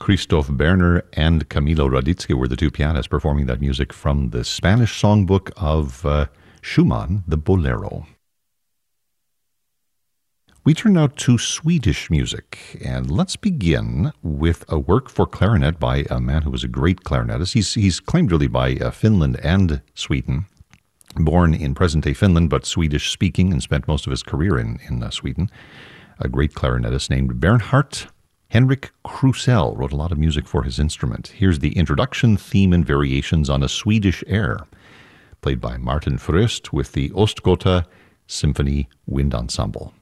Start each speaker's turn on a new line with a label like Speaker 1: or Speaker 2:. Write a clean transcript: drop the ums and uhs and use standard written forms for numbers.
Speaker 1: Christoph Berner and Camilo Raditzky were the two pianists performing that music from the Spanish songbook of Schumann, the Bolero. We turn now to Swedish music, and let's begin with a work for clarinet by a man who was a great clarinetist. He's claimed really by Finland and Sweden. Born in present-day Finland, but Swedish-speaking, and spent most of his career in Sweden. A great clarinetist named Bernhard Henrik Krusell wrote a lot of music for his instrument. Here's the introduction, theme, and variations on a Swedish air, played by Martin Fröst with the Ostgota Symphony Wind Ensemble.